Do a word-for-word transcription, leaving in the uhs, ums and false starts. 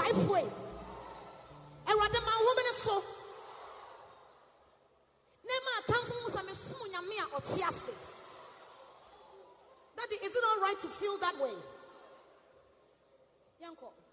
life way. And what the man woman so. Nema tamfo sa me sumu nyame a otiase. Daddy, is it all right to feel that way? Yanko.